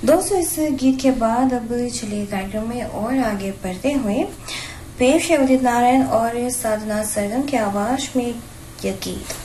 दोस्तों, इस गीत के बाद अब चलिए कार्यक्रम में और आगे बढ़ते हुए पेश है उदित नारायण और साधना सरगम की आवाज में यह गीत।